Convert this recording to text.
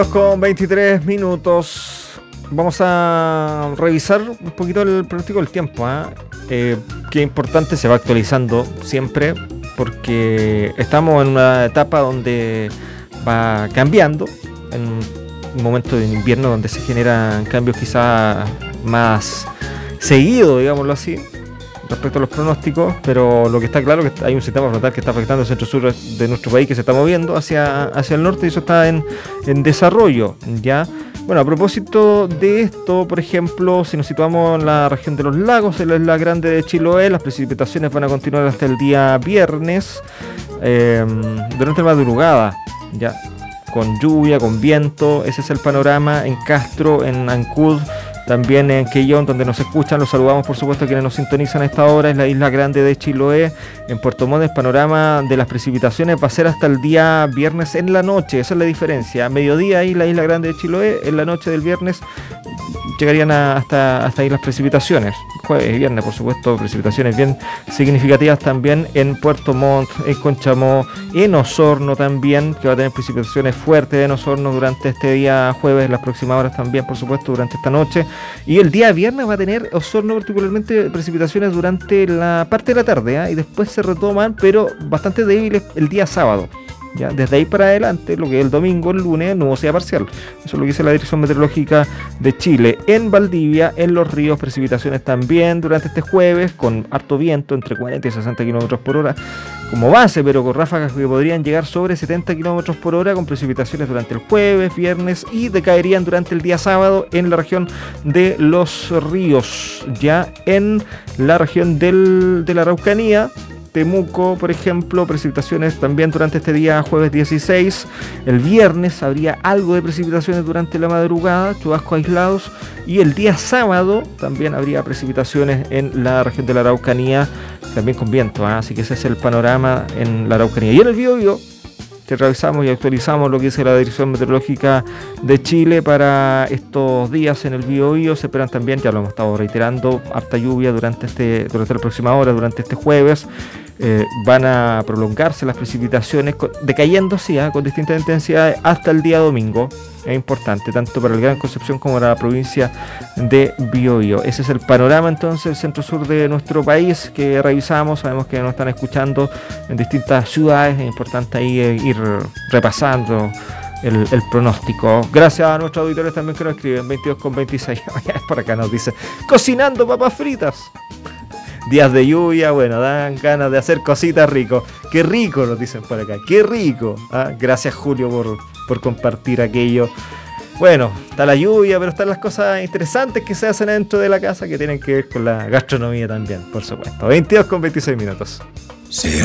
Con 23 minutos vamos a revisar un poquito el pronóstico del tiempo, que es importante, se va actualizando siempre porque estamos en una etapa donde va cambiando, en un momento de invierno donde se generan cambios quizás más seguidos, digámoslo así, respecto a los pronósticos, pero lo que está claro es que hay un sistema frontal que está afectando el centro-sur de nuestro país, que se está moviendo hacia el norte, y eso está en desarrollo, ¿ya? Bueno, a propósito de esto, por ejemplo, si nos situamos en la región de los lagos, en la isla grande de Chiloé, las precipitaciones van a continuar hasta el día viernes, durante la madrugada, ¿ya? Con lluvia, con viento. Ese es el panorama en Castro, en Ancud, también en Quellón, donde nos escuchan. Los saludamos, por supuesto, a quienes nos sintonizan a esta hora. Es la isla grande de Chiloé. En Puerto Montt, el panorama de las precipitaciones va a ser hasta el día viernes en la noche. Esa es la diferencia. A mediodía ahí la isla grande de Chiloé, en la noche del viernes llegarían hasta ahí las precipitaciones. Jueves y viernes, por supuesto, precipitaciones bien significativas también en Puerto Montt, en Conchamó, en Osorno también, que va a tener precipitaciones fuertes en Osorno durante este día jueves, las próximas horas también, por supuesto, durante esta noche. Y el día viernes va a tener Osorno particularmente precipitaciones durante la parte de la tarde, y después se retoman, pero bastante débiles el día sábado. Ya, desde ahí para adelante, lo que es el domingo, el lunes, nubosidad parcial. Eso es lo que dice la Dirección Meteorológica de Chile. En Valdivia, en Los Ríos, precipitaciones también durante este jueves, con harto viento, entre 40 y 60 km por hora como base, pero con ráfagas que podrían llegar sobre 70 km por hora, con precipitaciones durante el jueves, viernes, y decaerían durante el día sábado en la región de Los Ríos. Ya en la región de la Araucanía, Temuco, por ejemplo, precipitaciones también durante este día jueves 16. El viernes habría algo de precipitaciones durante la madrugada, chubascos aislados, y el día sábado también habría precipitaciones en la región de la Araucanía, también con viento, así que ese es el panorama en la Araucanía. Y en el Biobío, que revisamos y actualizamos lo que dice la Dirección Meteorológica de Chile para estos días en el Biobío, se esperan también, ya lo hemos estado reiterando, harta lluvia durante la próxima hora, durante este jueves. Van a prolongarse las precipitaciones, decayendo, sí, con distintas intensidades hasta el día domingo. Es importante, tanto para el Gran Concepción como para la provincia de Biobío. Ese es el panorama entonces del centro-sur de nuestro país que revisamos. Sabemos que nos están escuchando en distintas ciudades. Es importante ahí ir repasando el pronóstico. Gracias a nuestros auditores también que nos escriben, 22:26. Por acá nos dice, cocinando papas fritas. Días de lluvia, bueno, dan ganas de hacer cositas rico. Qué rico, nos dicen por acá, qué rico. Gracias, Julio, por compartir aquello. Bueno, está la lluvia, pero están las cosas interesantes que se hacen dentro de la casa, que tienen que ver con la gastronomía también, por supuesto. 22:26 minutos. Sí.